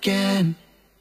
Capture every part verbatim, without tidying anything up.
again.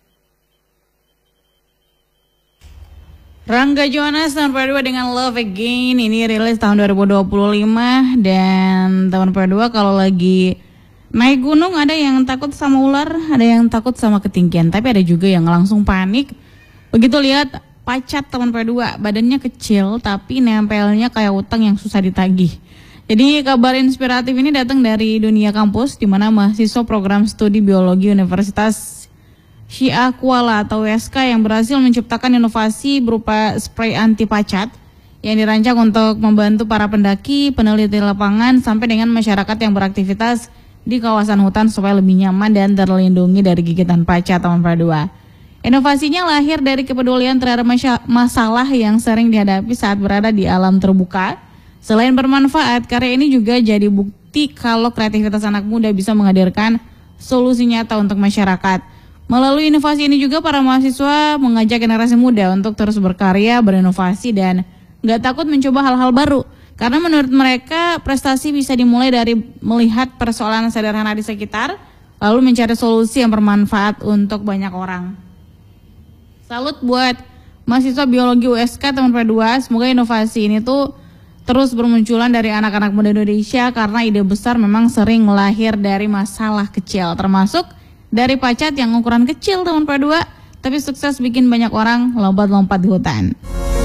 Rangga Jonas tahun kedua dengan Love Again. Ini rilis tahun dua ribu dua puluh lima. Dan tahun kedua kalau lagi naik gunung ada yang takut sama ular, ada yang takut sama ketinggian, tapi ada juga yang langsung panik begitu lihat pacat tahun kedua. Badannya kecil tapi nempelnya kayak utang yang susah ditagih. Jadi kabar inspiratif ini datang dari dunia kampus, di mana mahasiswa program studi biologi Universitas Syia Kuala atau U S K yang berhasil menciptakan inovasi berupa spray anti pacat yang dirancang untuk membantu para pendaki, peneliti lapangan, sampai dengan masyarakat yang beraktivitas di kawasan hutan supaya lebih nyaman dan terlindungi dari gigitan pacat tahun kedua. Inovasinya lahir dari kepedulian terhadap masalah yang sering dihadapi saat berada di alam terbuka. Selain bermanfaat, karya ini juga jadi bukti kalau kreativitas anak muda bisa menghadirkan solusi nyata untuk masyarakat. Melalui inovasi ini juga para mahasiswa mengajak generasi muda untuk terus berkarya, berinovasi, dan gak takut mencoba hal-hal baru. Karena menurut mereka prestasi bisa dimulai dari melihat persoalan sederhana di sekitar, lalu mencari solusi yang bermanfaat untuk banyak orang. Salut buat mahasiswa biologi U S K tahun kedua, semoga inovasi ini tuh terus bermunculan dari anak-anak muda Indonesia, karena ide besar memang sering lahir dari masalah kecil, termasuk dari pacat yang ukuran kecil tahun kedua, tapi sukses bikin banyak orang lompat-lompat di hutan.